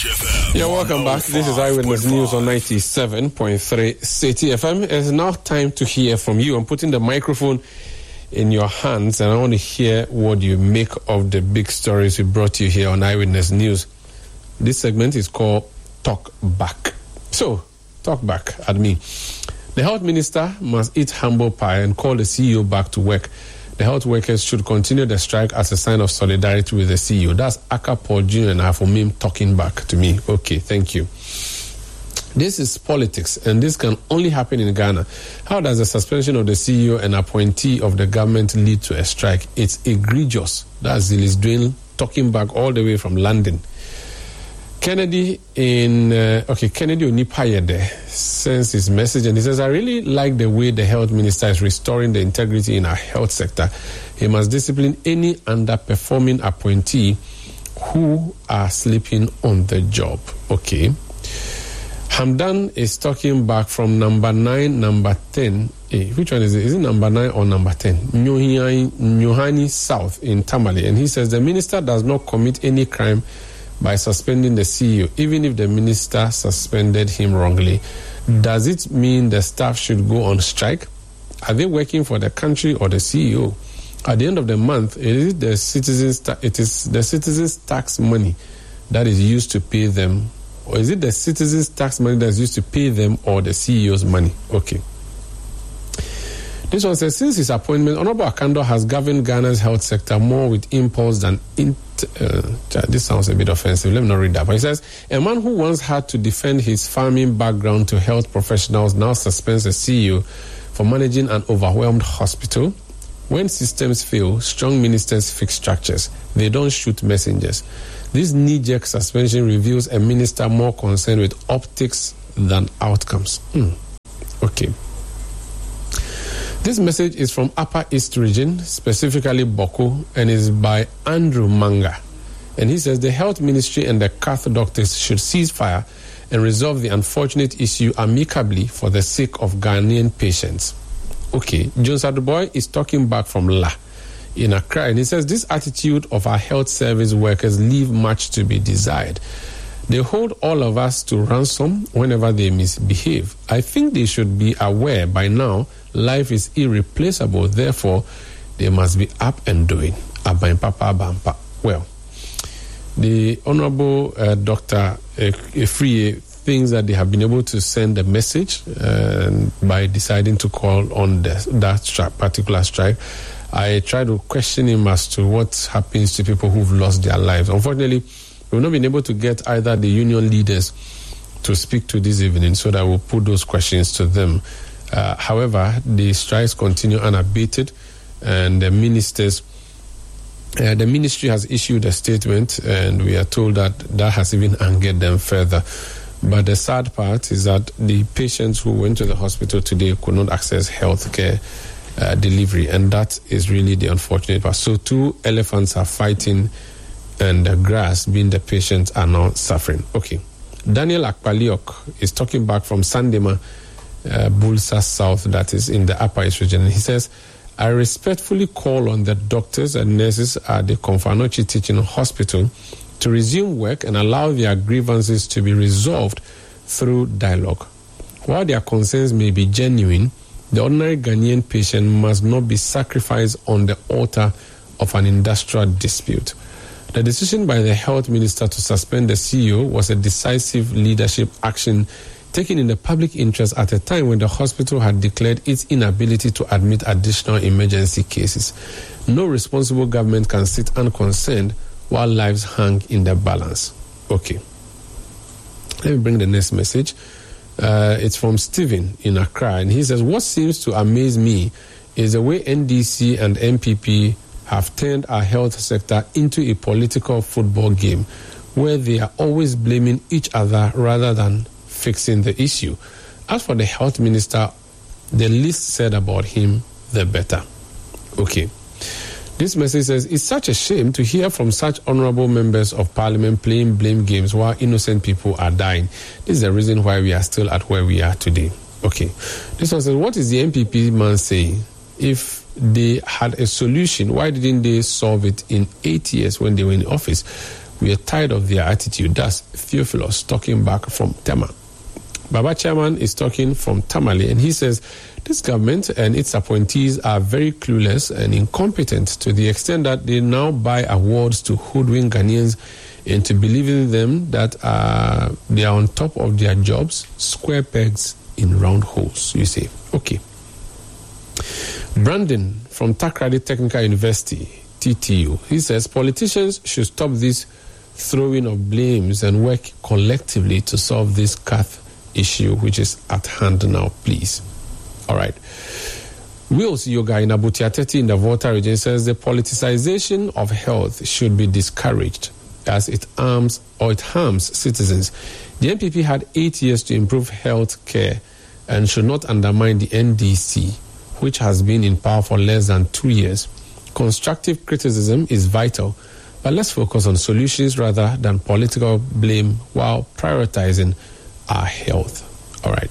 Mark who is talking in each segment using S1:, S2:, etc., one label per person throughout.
S1: Yeah, welcome back. This is Eyewitness News on 97.3 City FM. It's now time to hear from you. I'm putting the microphone in your hands, and I want to hear what you make of the big stories we brought you here on Eyewitness News. This segment is called Talk Back. So, talk back at me. The health minister must eat humble pie and call the CEO back to work. The health workers should continue the strike as a sign of solidarity with the CEO. That's Aka Paul Jr. and Afomim talking back to me. Okay, thank you. This is politics, and this can only happen in Ghana. How does the suspension of the CEO and appointee of the government lead to a strike? It's egregious. That's Zilis Dwayne talking back all the way from London. Kennedy Onipayede sends his message, and he says, I really like the way the health minister is restoring the integrity in our health sector. He must discipline any underperforming appointee who are sleeping on the job. Okay. Hamdan is talking back from number 9, number 10. Which one is it? Is it number 9 or number 10? Nyohani South in Tamale. And he says the minister does not commit any crime by suspending the CEO, even if the minister suspended him wrongly. Does it mean the staff should go on strike? Are they working for the country or the CEO? At the end of the month, it is the citizens' tax money that is used to pay them, or is it the citizens' tax money that is used to pay them, or the CEO's money? Okay. This one says, since his appointment, Honorable Akando has governed Ghana's health sector more with impulse than this sounds a bit offensive. Let me not read that. But he says, a man who once had to defend his farming background to health professionals now suspends the CEO for managing an overwhelmed hospital. When systems fail, strong ministers fix structures. They don't shoot messengers. This knee-jerk suspension reveals a minister more concerned with optics than outcomes. Okay. This message is from Upper East Region, specifically Boko, and is by Andrew Manga. And he says the health ministry and the Cath doctors should cease fire and resolve the unfortunate issue amicably for the sake of Ghanaian patients. Okay, Jones Aduboy is talking back from La in Accra, and he says this attitude of our health service workers leave much to be desired. They hold all of us to ransom whenever they misbehave. I think they should be aware by now life is irreplaceable, therefore they must be up and doing. Well, the Honorable Dr. Efriye thinks that they have been able to send a message by deciding to call on that particular strike. I try to question him as to what happens to people who've lost their lives. Unfortunately, we've not been able to get either the union leaders to speak to this evening, so that we'll put those questions to them. However, the strikes continue unabated, and the ministry has issued a statement, and we are told that has even angered them further. But the sad part is that the patients who went to the hospital today could not access health care delivery, and that is really the unfortunate part. So 2 elephants are fighting, and the grass, being the patients, are now suffering. Okay. Daniel Akpaliok is talking back from Sandema, Bulsa South, that is in the Upper East region. And he says, I respectfully call on the doctors and nurses at the Konfanochi Teaching Hospital to resume work and allow their grievances to be resolved through dialogue. While their concerns may be genuine, the ordinary Ghanaian patient must not be sacrificed on the altar of an industrial dispute. The decision by the health minister to suspend the CEO was a decisive leadership action taken in the public interest at a time when the hospital had declared its inability to admit additional emergency cases. No responsible government can sit unconcerned while lives hang in the balance. Okay. Let me bring the next message. It's from Stephen in Accra, and he says, what seems to amaze me is the way NDC and MPP have turned our health sector into a political football game where they are always blaming each other rather than fixing the issue. As for the health minister, the least said about him, the better. Okay. This message says, it's such a shame to hear from such honorable members of parliament playing blame games while innocent people are dying. This is the reason why we are still at where we are today. Okay. This one says, what is the MPP man saying? If they had a solution, why didn't they solve it in 8 years when they were in office? We are tired of their attitude. That's Theophilus talking back from Tema. Baba Chairman is talking from Tamale, and he says this government and its appointees are very clueless and incompetent to the extent that they now buy awards to hoodwink Ghanaians into believing them that they are on top of their jobs, square pegs in round holes, you say. Okay. Brandon from Takrady Technical University, TTU, he says politicians should stop this throwing of blames and work collectively to solve this cath issue which is at hand now, please. All right. Wills Yoga in Abutiateti in the Volta region says the politicization of health should be discouraged as it harms citizens. The NPP had 8 years to improve health care and should not undermine the NDC, which has been in power for less than 2 years. Constructive criticism is vital, but let's focus on solutions rather than political blame while prioritizing our health. All right.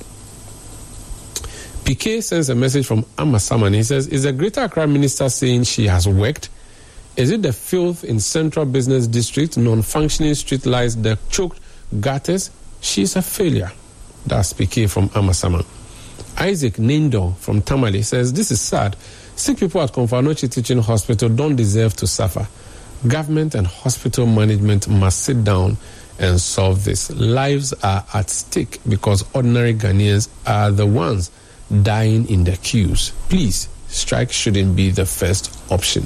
S1: PK sends a message from Amasaman. He says, is the Greater Accra minister saying she has worked? Is it the filth in Central Business District, non-functioning street lights, the choked gutters? She's a failure. That's PK from Amasaman. Isaac Nindo from Tamale says, this is sad. Sick people at Konfanochi Teaching Hospital don't deserve to suffer. Government and hospital management must sit down and solve this. Lives are at stake because ordinary Ghanaians are the ones dying in the queues. Please, strike shouldn't be the first option.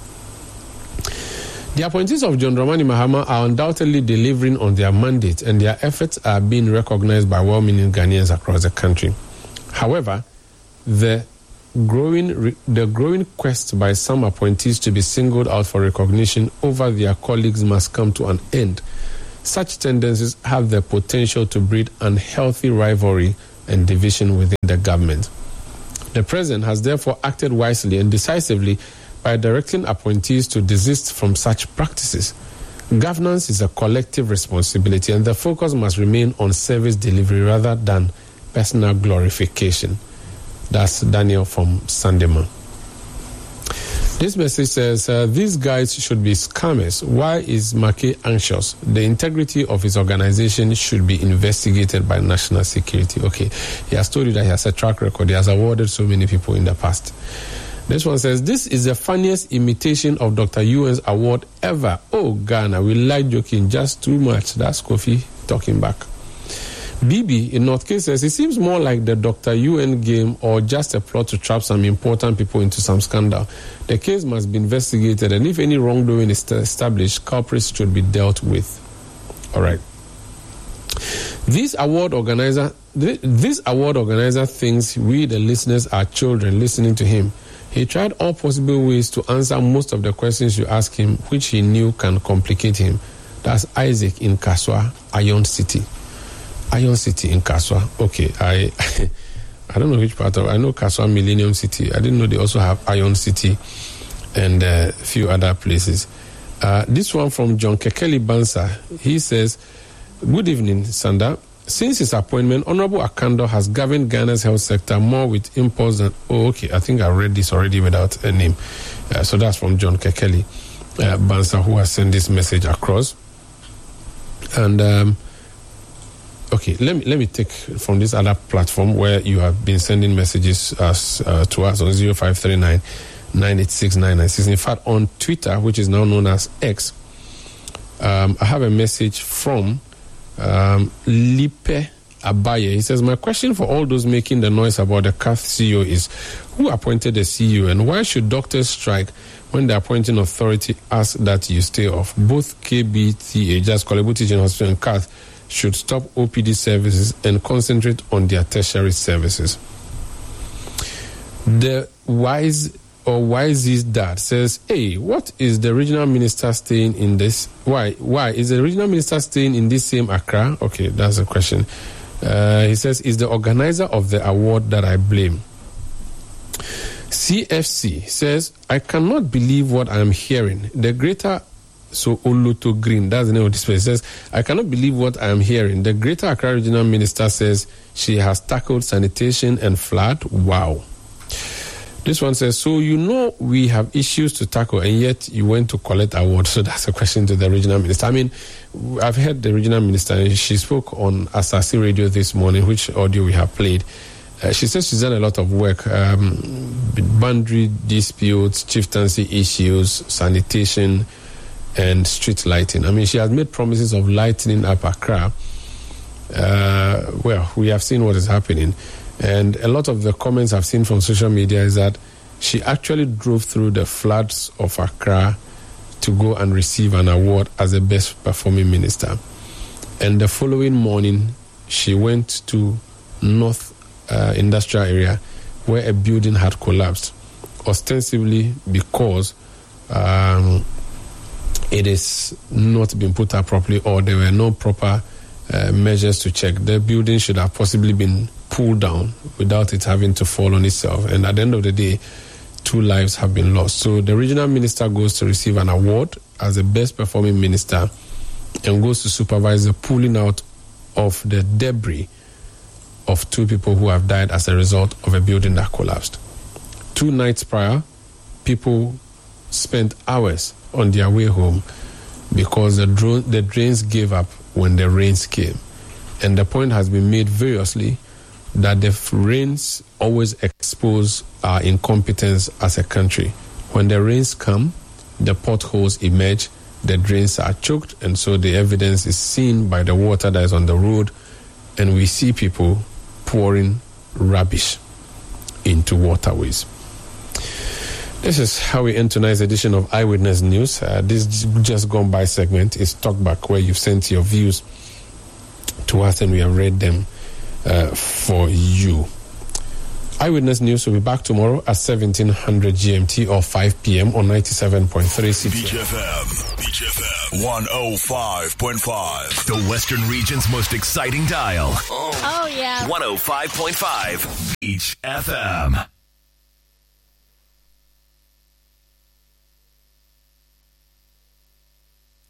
S1: The appointees of John Dramani Mahama are undoubtedly delivering on their mandate, and their efforts are being recognized by well-meaning Ghanaians across the country. However, the growing quest by some appointees to be singled out for recognition over their colleagues must come to an end. Such tendencies have the potential to breed unhealthy rivalry and division within the government. The president has therefore acted wisely and decisively by directing appointees to desist from such practices. Governance is a collective responsibility, and the focus must remain on service delivery rather than personal glorification. That's Daniel from Sandema. This message says, these guys should be scammers. Why is Mackay anxious? The integrity of his organization should be investigated by national security. Okay, he has told you that he has a track record. He has awarded so many people in the past. This one says, this is the funniest imitation of Dr. UN's award ever. Oh, Ghana, we like joking just too much. That's Kofi talking back. BB in North Case says, it seems more like the Dr. UN game or just a plot to trap some important people into some scandal. The case must be investigated, and if any wrongdoing is established, culprits should be dealt with. All right. This award organizer thinks we, the listeners, are children listening to him. He tried all possible ways to answer most of the questions you ask him, which he knew can complicate him. That's Isaac in Kaswa, Iron City. Iron City in Kaswa. Okay, I don't know which part of. I know Kaswa Millennium City. I didn't know they also have Iron City and a few other places. This one from John Kekeli Bansa. He says, good evening, Sanda. Since his appointment, Honorable Akando has governed Ghana's health sector more with impulse than... Oh, okay, I think I read this already without a name. So that's from John Kekeli Bansa, who has sent this message across. And... Okay, let me take from this other platform where you have been sending messages to us on 0539 986 996. In fact, on Twitter, which is now known as X, I have a message from Lipe Abaye. He says, my question for all those making the noise about the CAF CEO is, who appointed the CEO, and why should doctors strike when the appointing authority asks that you stay off? Both KBTA, just Kolebu Teaching Hospital, and CAF should stop OPD services and concentrate on their tertiary services. The Wisey's dad says, hey, what is the regional minister staying in this? Why is the regional minister staying in this same Accra? Okay, that's a question. He says, is the organizer of the award that I blame. CFC says, I cannot believe what I'm hearing. The Greater... So Oloto Green, that's the name of this place. Says, I cannot believe what I am hearing. The Greater Accra Regional Minister says she has tackled sanitation and flood. Wow. This one says, so we have issues to tackle and yet you went to collect awards. So that's a question to the regional minister. I mean, I've heard the regional minister, and she spoke on Asasi Radio this morning, which audio we have played. She says she's done a lot of work, boundary disputes, chieftaincy issues, sanitation, and street lighting. I mean, she has made promises of lightening up Accra. Well, we have seen what is happening. And a lot of the comments I've seen from social media is that she actually drove through the floods of Accra to go and receive an award as the best performing minister. And the following morning, she went to North Industrial Area where a building had collapsed, ostensibly because it is not been put up properly, or there were no proper measures to check. The building should have possibly been pulled down without it having to fall on itself. And at the end of the day, 2 lives have been lost. So the regional minister goes to receive an award as the best performing minister and goes to supervise the pulling out of the debris of 2 people who have died as a result of a building that collapsed. 2 nights prior, people spent hours on their way home because the drains gave up when the rains came. And the point has been made variously that the rains always expose our incompetence as a country. When the rains come, the potholes emerge, the drains are choked, and so the evidence is seen by the water that is on the road, and we see people pouring rubbish into waterways. This is how we end tonight's edition of Eyewitness News. This just gone by segment is Talkback, where you've sent your views to us and we have read them for you. Eyewitness News will be back tomorrow at 1700 GMT or 5 p.m. on 97.3
S2: Beach FM 105.5. The Western region's most exciting dial.
S3: Oh yeah.
S2: 105.5 Beach FM.